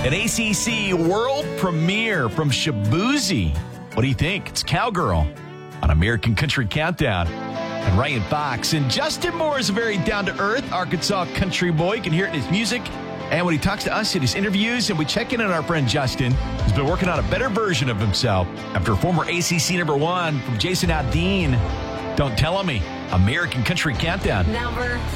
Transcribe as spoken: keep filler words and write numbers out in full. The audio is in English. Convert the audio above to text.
An A C C world premiere from Shaboozey. What do you think? It's Cowgirl on American Country Countdown. And Ryan Fox. And Justin Moore is a very down-to-earth Arkansas country boy. You can hear it in his music and when he talks to us in his interviews. And we check in on our friend Justin, who's been working on a better version of himself after a former A C C number one from Jason Aldean. Don't tell me. American Country Countdown. Number